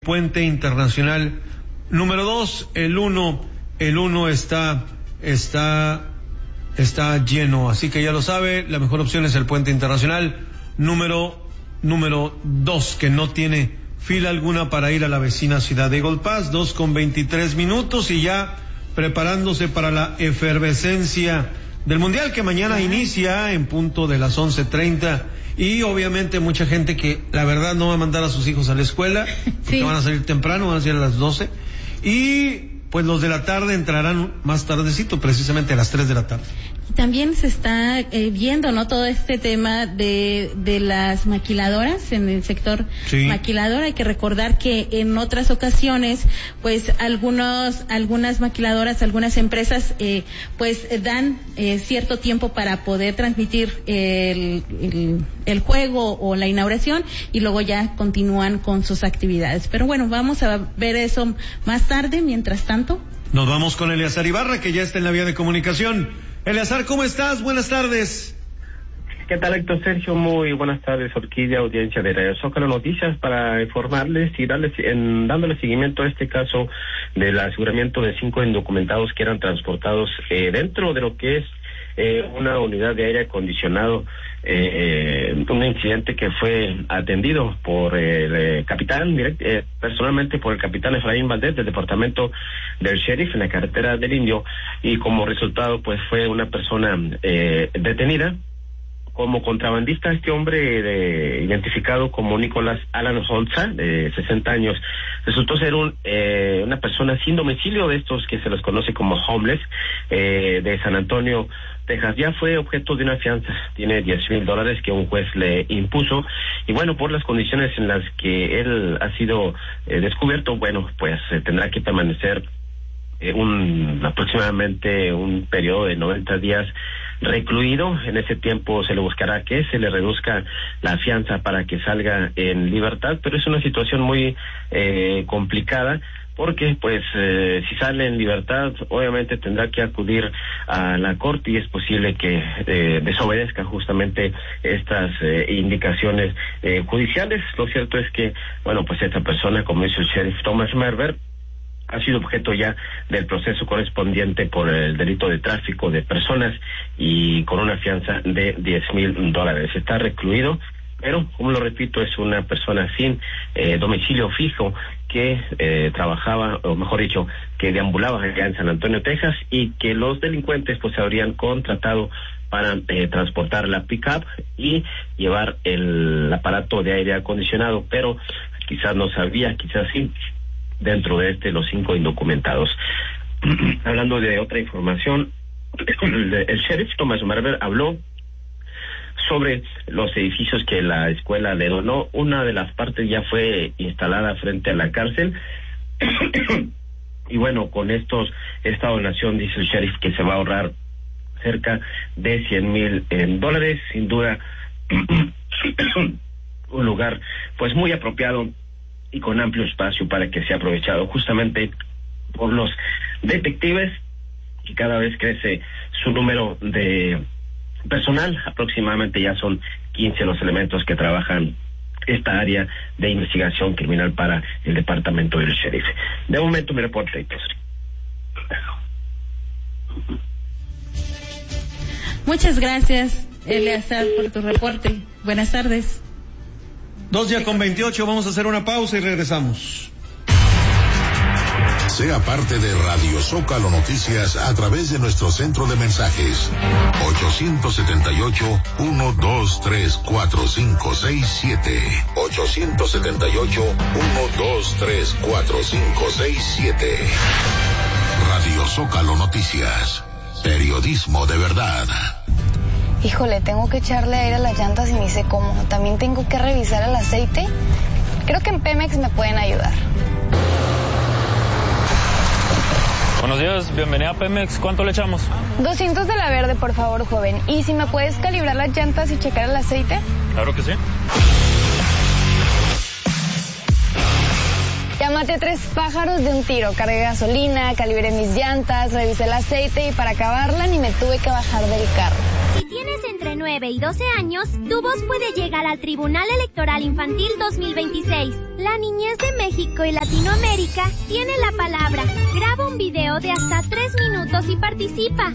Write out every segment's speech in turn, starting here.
Puente Internacional número 2, el 1 está lleno, así que ya lo sabe, la mejor opción es el Puente Internacional número 2, que no tiene fila alguna para ir a la vecina ciudad de Eagle Pass. 2:23 y ya preparándose para la efervescencia del Mundial, que mañana inicia en punto de las 11:30. Y obviamente mucha gente que la verdad no va a mandar a sus hijos a la escuela, porque sí, van a salir temprano, van a salir a las 12. Y pues los de la tarde entrarán más tardecito, precisamente a las 3 de la tarde. También se está viendo, ¿no?, todo este tema de las maquiladoras en el sector maquilador. Hay que recordar que en otras ocasiones, pues algunas maquiladoras, algunas empresas, pues dan cierto tiempo para poder transmitir el juego o la inauguración, y luego ya continúan con sus actividades. Pero bueno, vamos a ver eso más tarde. Mientras tanto, nos vamos con Eleazar Ibarra, que ya está en la vía de comunicación. Eleazar, ¿cómo estás? Buenas tardes. ¿Qué tal, Héctor Sergio? Muy buenas tardes, Orquídea, audiencia de Radio Zócalo Noticias, para informarles y dándole seguimiento a este caso del aseguramiento de 5 indocumentados que eran transportados dentro de lo que es una unidad de aire acondicionado, un incidente que fue atendido por el capitán, personalmente por el capitán Efraín Valdés, del departamento del sheriff en la carretera del Indio, y como resultado pues fue una persona detenida como contrabandista. Este hombre, identificado como Nicolás Alan Holza, de 60 años, resultó ser una persona sin domicilio, de estos que se los conoce como homeless, de San Antonio, Texas. Ya fue objeto de una fianza, tiene $10,000 que un juez le impuso, y bueno, por las condiciones en las que él ha sido descubierto, bueno, pues tendrá que permanecer aproximadamente un periodo de 90 días recluido. En ese tiempo se le buscará que se le reduzca la fianza para que salga en libertad, pero es una situación muy complicada, porque pues si sale en libertad obviamente tendrá que acudir a la corte, y es posible que desobedezca justamente estas indicaciones judiciales. Lo cierto es que, bueno, pues esta persona, como dice el sheriff Thomas Merver, ha sido objeto ya del proceso correspondiente por el delito de tráfico de personas, y con una fianza de $10,000. Está recluido, pero, como lo repito, es una persona sin domicilio fijo que trabajaba, o mejor dicho, que deambulaba allá en San Antonio, Texas, y que los delincuentes pues habrían contratado para transportar la pick-up y llevar el aparato de aire acondicionado, pero quizás no sabía, quizás sí, dentro de los 5 indocumentados. Hablando de otra información, el sheriff Thomas Merver habló sobre los edificios que la escuela le donó. Una de las partes ya fue instalada frente a la cárcel y bueno, con esta donación, dice el sheriff, que se va a ahorrar cerca de $100,000. Sin duda un lugar pues muy apropiado y con amplio espacio para que sea aprovechado justamente por los detectives, y cada vez crece su número de personal. Aproximadamente ya son 15 los elementos que trabajan esta área de investigación criminal para el departamento del sheriff. De momento, mi reporte. Muchas gracias, Eleazar, por tu reporte. Buenas tardes. 2:28, vamos a hacer una pausa y regresamos. Sea parte de Radio Zócalo Noticias a través de nuestro centro de mensajes 878-123-4567, 878-123-4567. Radio Zócalo Noticias, periodismo de verdad. Híjole, tengo que echarle aire a las llantas y ni sé cómo. También tengo que revisar el aceite. Creo que en Pemex me pueden ayudar. Buenos días, bienvenida a Pemex. ¿Cuánto le echamos? 200 de la verde, por favor, joven. ¿Y si me puedes calibrar las llantas y checar el aceite? Claro que sí. Ya maté 3 pájaros de un tiro. Cargué gasolina, calibré mis llantas, revisé el aceite, y para acabarla ni me tuve que bajar del carro. Si tienes entre 9 y 12 años, tu voz puede llegar al Tribunal Electoral Infantil 2026. La niñez de México y Latinoamérica tiene la palabra. Graba un video de hasta 3 minutos y participa.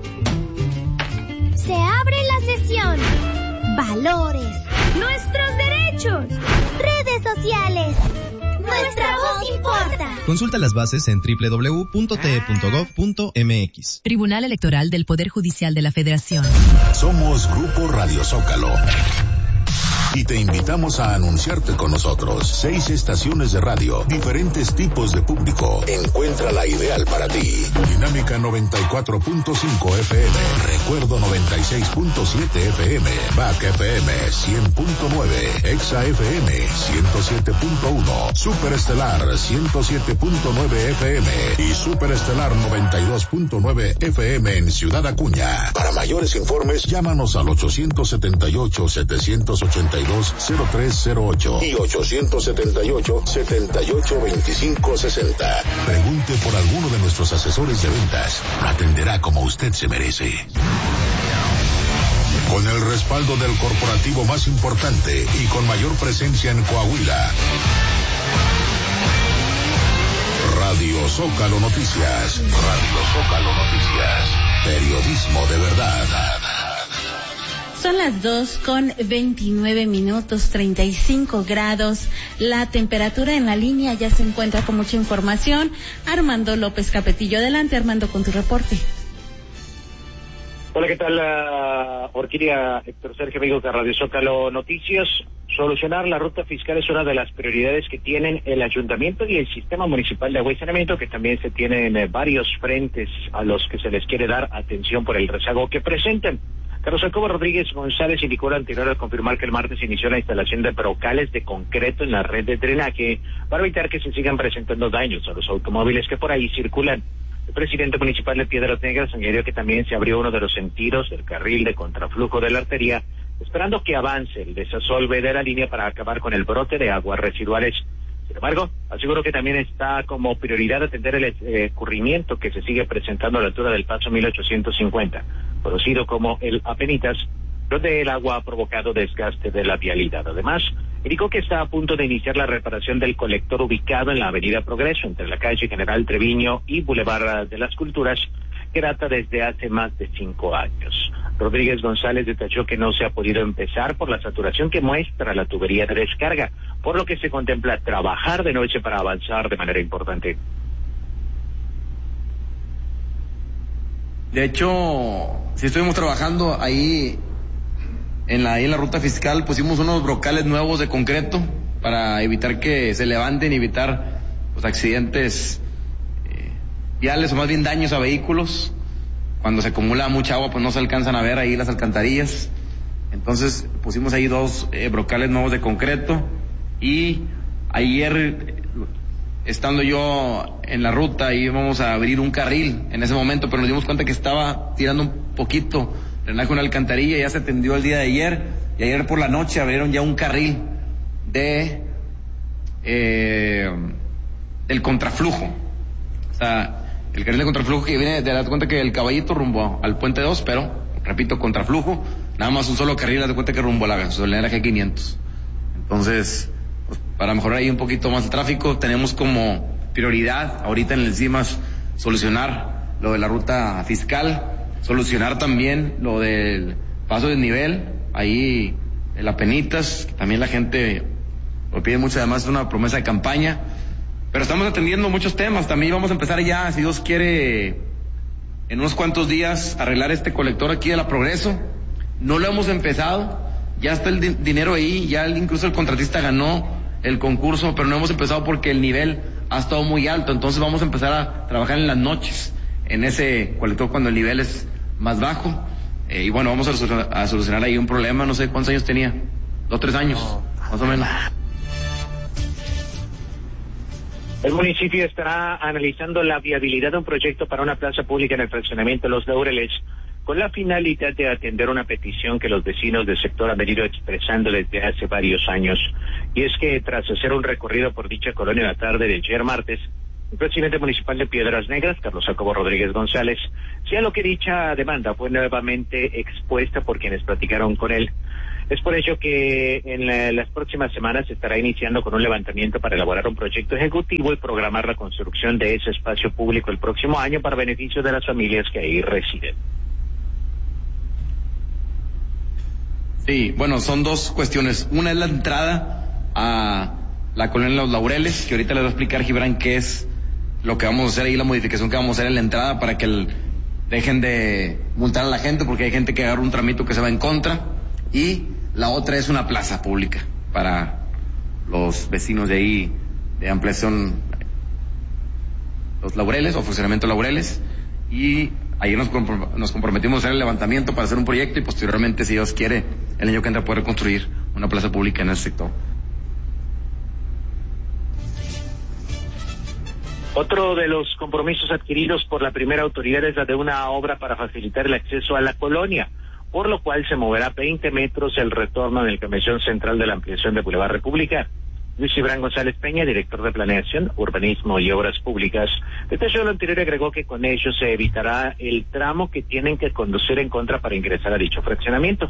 Se abre la sesión. Valores. Nuestros derechos. Redes sociales. Nuestra voz importa. Consulta las bases en www.te.gov.mx. Tribunal Electoral del Poder Judicial de la Federación. Somos Grupo Radio Zócalo. Y te invitamos a anunciarte con nosotros. 6 estaciones de radio, diferentes tipos de público. Encuentra la ideal para ti. Dinámica 94.5 FM, Recuerdo 96.7 FM, Back FM 100.9, Exa FM 107.1, Superestelar 107.9 FM y Superestelar 92.9 FM en Ciudad Acuña. Para mayores informes, llámanos al 878-782-0308 y 878-782560. Pregunte por alguno de nuestros asesores de ventas. Atenderá como usted se merece. Con el respaldo del corporativo más importante y con mayor presencia en Coahuila. Radio Zócalo Noticias. Radio Zócalo Noticias. Periodismo de verdad. Son las 2:29, 35 grados. La temperatura en la línea ya se encuentra con mucha información. Armando López Capetillo, adelante Armando con tu reporte. Hola, ¿qué tal? Orquídea, Héctor Sergio, amigos de Radio Zócalo Noticias. Solucionar la ruta fiscal es una de las prioridades que tienen el ayuntamiento y el sistema municipal de agua y saneamiento, que también se tienen varios frentes a los que se les quiere dar atención por el rezago que presentan. Carlos Jacobo Rodríguez González indicó anterior al confirmar que el martes inició la instalación de brocales de concreto en la red de drenaje para evitar que se sigan presentando daños a los automóviles que por ahí circulan. El presidente municipal de Piedras Negras añadió que también se abrió uno de los sentidos del carril de contraflujo de la arteria, esperando que avance el desasolve de la línea para acabar con el brote de aguas residuales. Sin embargo, aseguró que también está como prioridad atender el escurrimiento que se sigue presentando a la altura del paso 1850, conocido como el Apenitas, donde el agua ha provocado desgaste de la vialidad. Además, indicó que está a punto de iniciar la reparación del colector ubicado en la avenida Progreso, entre la calle General Treviño y Boulevard de las Culturas, que data desde hace más de 5 años. Rodríguez González detalló que no se ha podido empezar por la saturación que muestra la tubería de descarga, por lo que se contempla trabajar de noche para avanzar de manera importante. De hecho, sí estuvimos trabajando ahí en la ruta fiscal, pusimos unos brocales nuevos de concreto para evitar que se levanten y evitar pues accidentes viales o más bien daños a vehículos. Cuando se acumula mucha agua pues no se alcanzan a ver ahí las alcantarillas. Entonces pusimos ahí 2 brocales nuevos de concreto y ayer estando yo en la ruta íbamos a abrir un carril en ese momento, pero nos dimos cuenta que estaba tirando un poquito drenaje una alcantarilla, ya se atendió el día de ayer y ayer por la noche abrieron ya un carril de del contraflujo. O sea, el carril de contraflujo que viene de dar cuenta que el Caballito rumbo al Puente 2, pero repito, contraflujo, nada más un solo carril, haz de cuenta que rumbo a la gasolinera G500. Entonces, pues, para mejorar ahí un poquito más el tráfico, tenemos como prioridad ahorita en el CIMAS solucionar lo de la ruta fiscal, solucionar también lo del paso de nivel, ahí el Apenitas, que también la gente lo pide mucho, además es una promesa de campaña, pero estamos atendiendo muchos temas. También vamos a empezar ya, si Dios quiere, en unos cuantos días, arreglar este colector aquí de la Progreso. No lo hemos empezado, ya está el dinero ahí, ya incluso el contratista ganó el concurso, pero no hemos empezado porque el nivel ha estado muy alto, entonces vamos a empezar a trabajar en las noches en ese colector cuando el nivel es más bajo, y bueno, vamos a solucionar ahí un problema. No sé cuántos años tenía, 2 o 3 años, más o menos. El municipio estará analizando la viabilidad de un proyecto para una plaza pública en el fraccionamiento Los Laureles, con la finalidad de atender una petición que los vecinos del sector han venido expresando desde hace varios años. Y es que tras hacer un recorrido por dicha colonia la tarde de ayer martes, El presidente municipal de Piedras Negras, Carlos Jacobo Rodríguez González, señaló que dicha demanda fue nuevamente expuesta por quienes platicaron con él. Es por ello que en las próximas semanas se estará iniciando con un levantamiento para elaborar un proyecto ejecutivo y programar la construcción de ese espacio público el próximo año para beneficio de las familias que ahí residen. Sí, bueno, son dos cuestiones. Una es la entrada a la colonia Los Laureles, que ahorita les va a explicar Gibran qué es lo que vamos a hacer ahí, la modificación que vamos a hacer en la entrada para que dejen de multar a la gente, porque hay gente que agarra un tramito que se va en contra. Y la otra es una plaza pública para los vecinos de ahí, de ampliación Los Laureles o funcionamiento Laureles. Y ayer nos comprometimos a hacer el levantamiento para hacer un proyecto y posteriormente, si Dios quiere, el año que entra poder construir una plaza pública en ese sector. Otro de los compromisos adquiridos por la primera autoridad es la de una obra para facilitar el acceso a la colonia, por lo cual se moverá 20 metros el retorno en el camellón central de la ampliación de Boulevard República. Luis Gibran González Peña, director de Planeación, Urbanismo y Obras Públicas, detalló lo anterior y agregó que con ello se evitará el tramo que tienen que conducir en contra para ingresar a dicho fraccionamiento.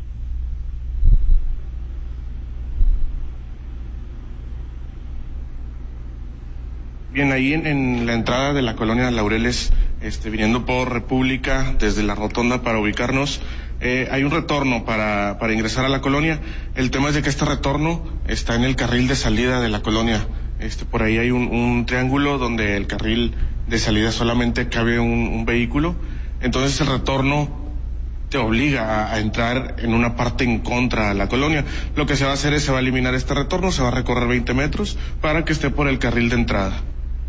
Bien, ahí en la entrada de la colonia Laureles, viniendo por República, desde la rotonda para ubicarnos, hay un retorno para ingresar a la colonia. El tema es de que este retorno está en el carril de salida de la colonia. Por ahí hay un triángulo donde el carril de salida solamente cabe un vehículo. Entonces el retorno te obliga a entrar en una parte en contra de la colonia. Lo que se va a hacer es se va a eliminar este retorno, se va a recorrer 20 metros para que esté por el carril de entrada.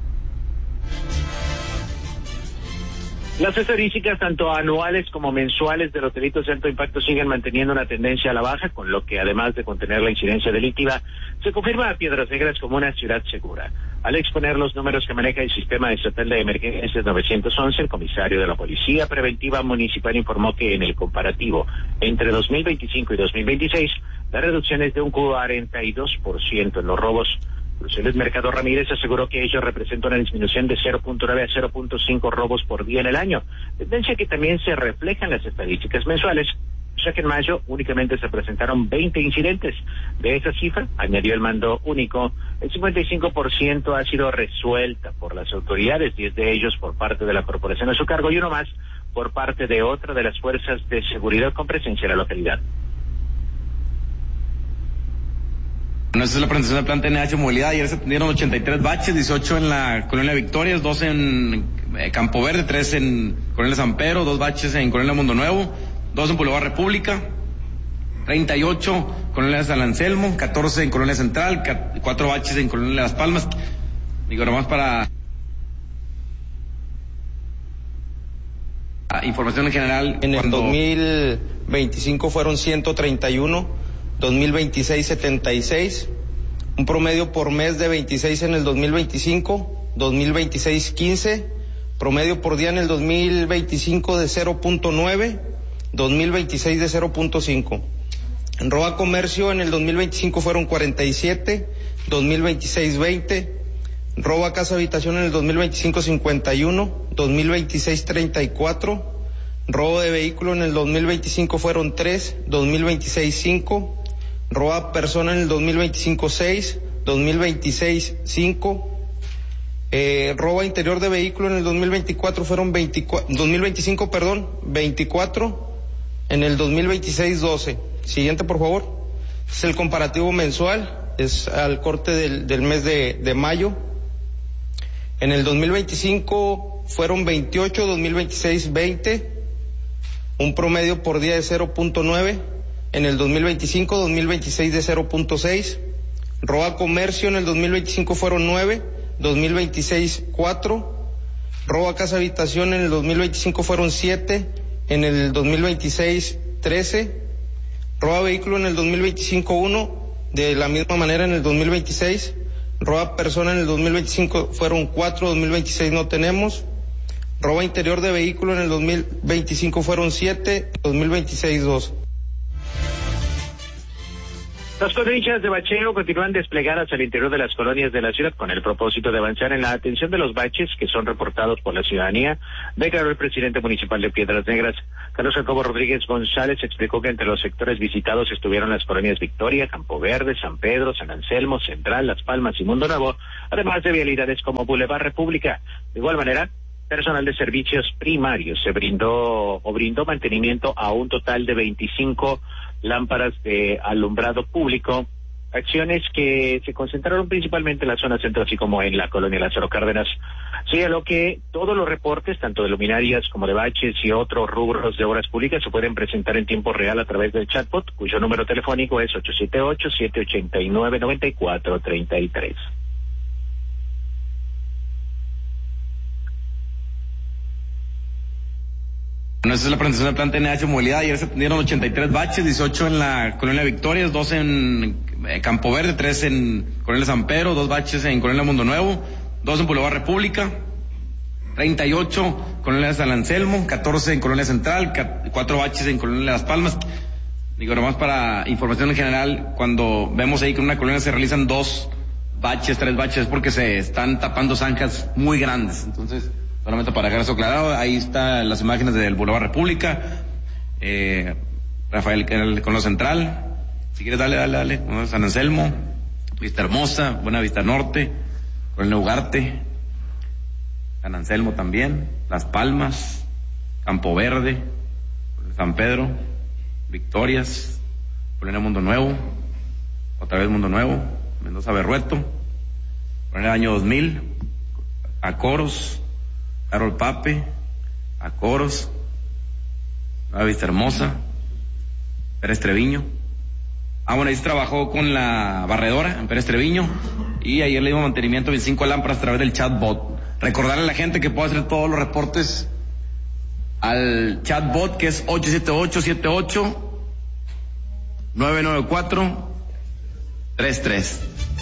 Las estadísticas tanto anuales como mensuales de los delitos de alto impacto siguen manteniendo una tendencia a la baja, con lo que además de contener la incidencia delictiva, se confirma a Piedras Negras como una ciudad segura. Al exponer los números que maneja el Sistema Estatal de Emergencias 911, el comisario de la Policía Preventiva Municipal informó que en el comparativo entre 2025 y 2026, la reducción es de un 42% en los robos. Luis Mercado Ramírez aseguró que ello representa una disminución de 0.9 a 0.5 robos por día en el año, tendencia que también se refleja en las estadísticas mensuales, ya que en mayo únicamente se presentaron 20 incidentes. De esa cifra, añadió el mando único, el 55% ha sido resuelta por las autoridades, 10 de ellos por parte de la corporación a su cargo y uno más por parte de otra de las fuerzas de seguridad con presencia en la localidad. Bueno, esta es la presentación del plan TNH Movilidad. Ayer se atendieron 83 baches, 18 en la Colonia Victorias, 2 en Campo Verde, 3 en Colonia San Pedro, 2 baches en Colonia Mundo Nuevo, 2 en Boulevard República, 38 Colonia San Anselmo, 14 en Colonia Central, 4 baches en Colonia Las Palmas. Digo, nomás para información en general. En el 2025 fueron 131. 2026 76, un promedio por mes de 26 en el 2025, 2026 15, promedio por día en el 2025 de 0.9, 2026 de 0.5. En robo a comercio en el 2025 fueron 47, 2026 20, robo a casa habitación en el 2025 51, 2026 34, robo de vehículo en el 2025 fueron 3, 2026 5, robo a persona en el 2025 6, 2026 5, robo a interior de vehículo en el 2024 fueron 2025, 24, en el 2026 12. Siguiente, por favor. Es el comparativo mensual, es al corte del mes de mayo. En el 2025 fueron 28, 2026 20, un promedio por día de 0.9. En el 2025, 2026 de 0.6, robo a comercio en el 2025 fueron 9, 2026 4, robo a casa habitación en el 2025 fueron 7, en el 2026 13, robo a vehículo en el 2025 1, de la misma manera en el 2026, robo a persona en el 2025 fueron 4, 2026 no tenemos, robo a interior de vehículo en el 2025 fueron 7, 2026 2. Las cuadrillas de bacheo continúan desplegadas al interior de las colonias de la ciudad con el propósito de avanzar en la atención de los baches que son reportados por la ciudadanía, declaró el presidente municipal de Piedras Negras. Carlos Jacobo Rodríguez González explicó que entre los sectores visitados estuvieron las colonias Victoria, Campo Verde, San Pedro, San Anselmo, Central, Las Palmas y Mundo Nuevo, además de vialidades como Boulevard República. De igual manera, personal de servicios primarios brindó mantenimiento a un total de 25 lámparas de alumbrado público, acciones que se concentraron principalmente en la zona centro, así como en la colonia Lázaro Cárdenas. Señaló que todos los reportes, tanto de luminarias como de baches y otros rubros de obras públicas, se pueden presentar en tiempo real a través del chatbot, cuyo número telefónico es 878-789-9433. Bueno, esa es la presentación del plan TNH Movilidad. Ayer se atendieron 83 baches, 18 en la Colonia Victorias, 2 en Campo Verde, 3 en Colonia San Pedro, 2 baches en Colonia Mundo Nuevo, 2 en Boulevard República, 38 Colonia San Anselmo, 14 en Colonia Central, 4 baches en Colonia Las Palmas. Digo, nomás para información en general, cuando vemos ahí que en una colonia se realizan 2 baches, 3 baches, es porque se están tapando zanjas muy grandes. Entonces, solamente para dejar eso aclarado, ahí están las imágenes del Boulevard República, Rafael con lo central, si quieres dale, San Anselmo, Vista Hermosa, Buena Vista Norte, con el Ugarte, San Anselmo también, Las Palmas, Campo Verde, San Pedro, Victorias, Colonia Mundo Nuevo, otra vez Mundo Nuevo, Mendoza Berrueto, Colonia Año 2000, Acoros, Carol Pape, Acoros, Nueva Vista Hermosa, Pérez Treviño. Bueno, ahí se trabajó con la barredora en Pérez Treviño y ayer le dimos mantenimiento a 25 lámparas a través del chatbot. Recordarle a la gente que puede hacer todos los reportes al chatbot, que es 878-994-33.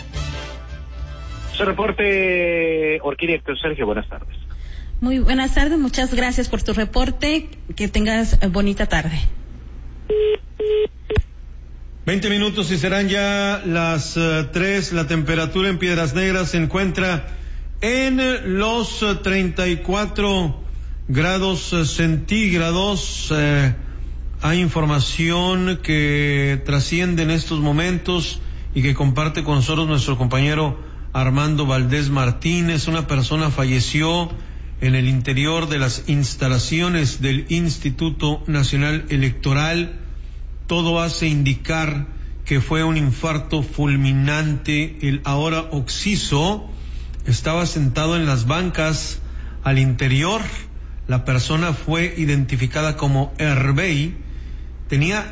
Su reporte, Orquídea Héctor Sergio, buenas tardes. Muy buenas tardes, muchas gracias por tu reporte, que tengas bonita tarde. 20 minutos y serán ya las 3, la temperatura en Piedras Negras se encuentra en los 34 grados centígrados. Hay información que trasciende en estos momentos y que comparte con nosotros nuestro compañero Armando Valdés Martínez. Una persona falleció en el interior de las instalaciones del Instituto Nacional Electoral. Todo hace indicar que fue un infarto fulminante. El ahora occiso estaba sentado en las bancas al interior. La persona fue identificada como Herbey. Tenía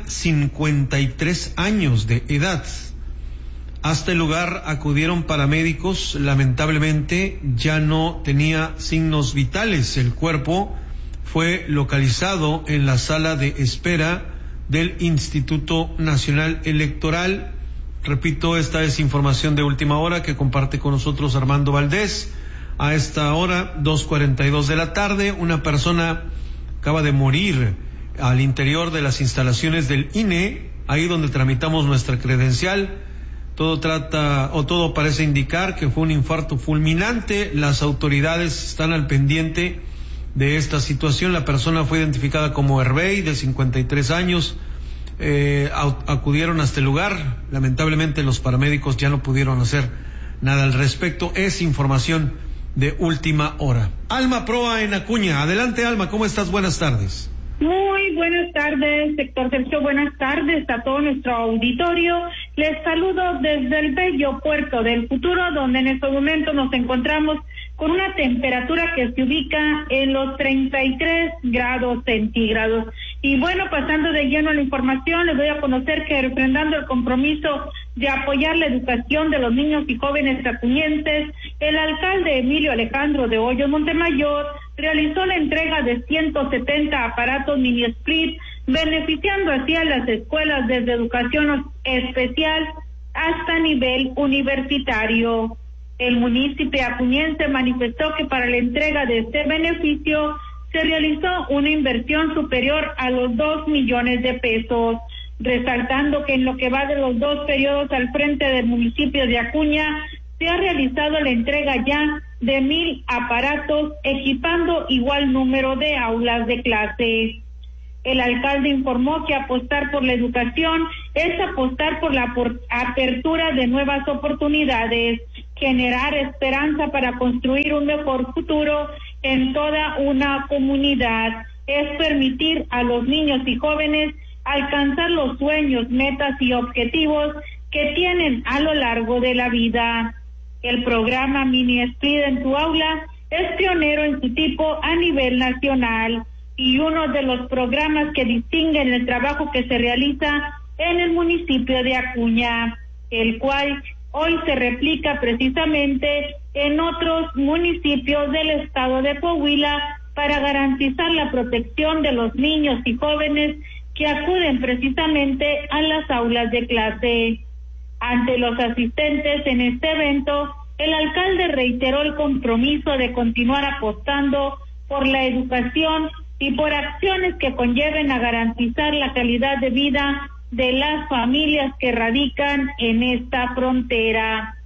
53 años de edad. Hasta el lugar acudieron paramédicos. Lamentablemente ya no tenía signos vitales. El cuerpo fue localizado en la sala de espera del Instituto Nacional Electoral. Repito, esta es información de última hora que comparte con nosotros Armando Valdés. A esta hora, 2:42 de la tarde, una persona acaba de morir al interior de las instalaciones del INE, ahí donde tramitamos nuestra credencial. Todo parece indicar que fue un infarto fulminante. Las autoridades están al pendiente de esta situación. La persona fue identificada como Herbey, de 53 años. Acudieron hasta el lugar. Lamentablemente los paramédicos ya no pudieron hacer nada al respecto. Es información de última hora. Alma Proa en Acuña. Adelante, Alma, ¿cómo estás? Buenas tardes. Muy buenas tardes, sector Sergio. Buenas tardes a todo nuestro auditorio. Les saludo desde el bello puerto del Futuro, donde en estos momentos nos encontramos con una temperatura que se ubica en los 33 grados centígrados. Y bueno, pasando de lleno a la información, les doy a conocer que, refrendando el compromiso de apoyar la educación de los niños y jóvenes acuñenses, el alcalde Emilio Alejandro de Hoyos Montemayor realizó la entrega de 170 aparatos mini split, beneficiando así a las escuelas desde educación especial hasta nivel universitario. El municipio acuñense manifestó que para la entrega de este beneficio se realizó una inversión superior a los 2 millones de pesos. resaltando que en lo que va de los 2 periodos al frente del municipio de Acuña se ha realizado la entrega ya de 1,000 aparatos, equipando igual número de aulas de clase. El alcalde informó que apostar por la educación es apostar por la apertura de nuevas oportunidades, generar esperanza para construir un mejor futuro en toda una comunidad. Es permitir a los niños y jóvenes alcanzar los sueños, metas y objetivos que tienen a lo largo de la vida. El programa Mini Split en tu aula es pionero en su tipo a nivel nacional y uno de los programas que distinguen el trabajo que se realiza en el municipio de Acuña, el cual hoy se replica precisamente en otros municipios del estado de Coahuila para garantizar la protección de los niños y jóvenes que acuden precisamente a las aulas de clase. Ante los asistentes en este evento, el alcalde reiteró el compromiso de continuar apostando por la educación y por acciones que conlleven a garantizar la calidad de vida de las familias que radican en esta frontera.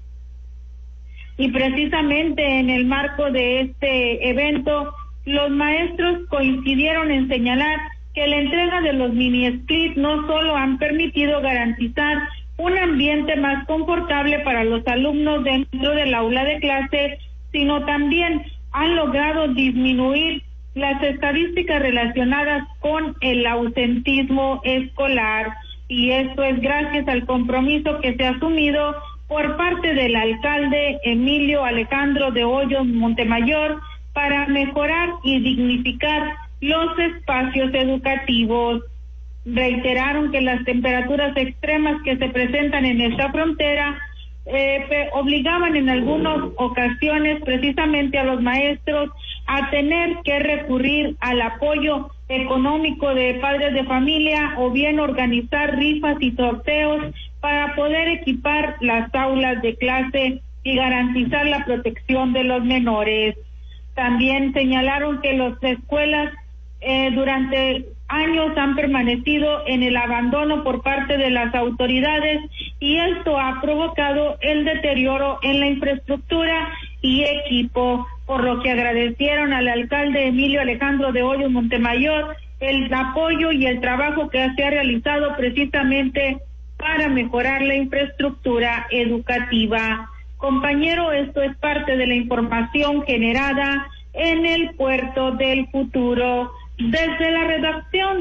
Y precisamente en el marco de este evento, los maestros coincidieron en señalar que la entrega de los mini split no solo han permitido garantizar un ambiente más confortable para los alumnos dentro del aula de clase, sino también han logrado disminuir las estadísticas relacionadas con el ausentismo escolar, y esto es gracias al compromiso que se ha asumido por parte del alcalde Emilio Alejandro de Hoyos Montemayor para mejorar y dignificar los espacios educativos. Reiteraron que las temperaturas extremas que se presentan en esta frontera obligaban en algunas ocasiones precisamente a los maestros a tener que recurrir al apoyo económico de padres de familia o bien organizar rifas y sorteos para poder equipar las aulas de clase y garantizar la protección de los menores. También señalaron que las escuelas durante años han permanecido en el abandono por parte de las autoridades y esto ha provocado el deterioro en la infraestructura y equipo, por lo que agradecieron al alcalde Emilio Alejandro de Hoyos Montemayor el apoyo y el trabajo que se ha realizado precisamente para mejorar la infraestructura educativa. Compañero, esto es parte de la información generada en el Puerto del Futuro. Desde la redacción